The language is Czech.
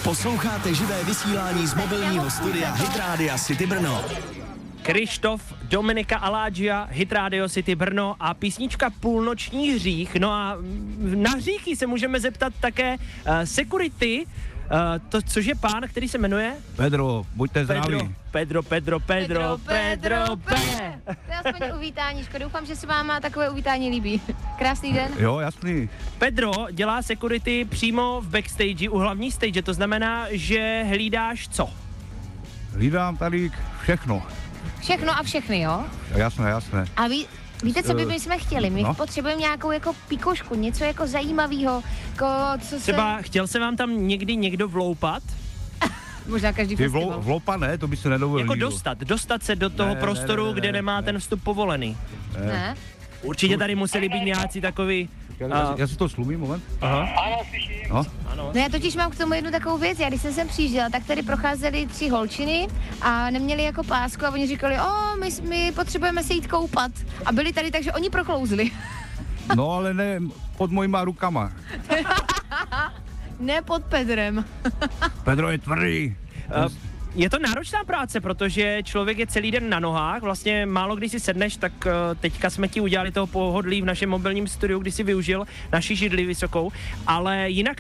Posloucháte živé vysílání z mobilního studia Hit Rádia City Brno. Krištof, Dominika Alágia, Hit Radio City Brno a písnička Půlnoční hřích. No a na hříchy se můžeme zeptat také Security, což je pán, který se jmenuje? Pedro, buďte zdraví. Pedro. To je aspoň uvítáníčko. Doufám, že se vám takové uvítání líbí. Krásný den. Jo, jasný. Pedro dělá security přímo v backstage, u hlavní stage, to znamená, že hlídáš co? Hlídám tady všechno. Všechno a všechny, jo? Jasné. A víte, co by jsme chtěli? My No. potřebujeme nějakou jako pikošku, něco jako zajímavého, jako co se... Třeba chtěl se vám tam někdy někdo vloupat? Možná každý Ty festival. vlopa ne, to by se nedovolil Jako nikdo. dostat se do toho prostoru, kde nemá ten vstup povolený. Ne? Určitě tady museli být nějací takový... Já si to slumím, moment. Aha. No. No já totiž mám k tomu jednu takovou věc. Já když jsem sem přijížděla, tak tady procházely 3 holčiny a neměli jako pásku a oni říkali, my potřebujeme se jít koupat. A byli tady, takže oni proklouzli. No ale ne pod mojima rukama. Ne pod Pedrem. Pedro je tvrdý. Je to náročná práce, protože člověk je celý den na nohách, vlastně málo kdy si sedneš, tak teďka jsme ti udělali toho pohodlí v našem mobilním studiu, kdy si využil naši židli vysokou, ale jinak